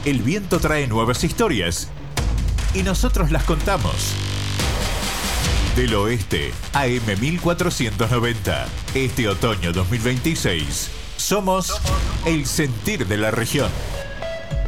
El viento trae nuevas historias y nosotros las contamos. Del Oeste, AM 1490. Este otoño 2026, somos el sentir de la región.